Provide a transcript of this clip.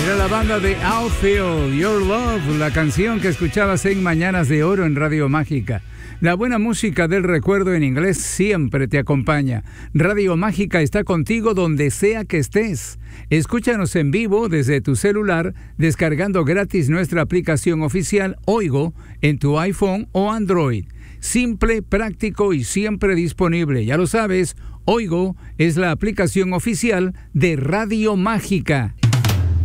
Era la banda de Outfield, Your Love, la canción que escuchabas en Mañanas de Oro en Radio Mágica. La buena música del recuerdo en inglés siempre te acompaña. Radio Mágica está contigo donde sea que estés. Escúchanos en vivo desde tu celular, descargando gratis nuestra aplicación oficial Oigo en tu iPhone o Android. Simple, práctico y siempre disponible. Ya lo sabes, Oigo es la aplicación oficial de Radio Mágica.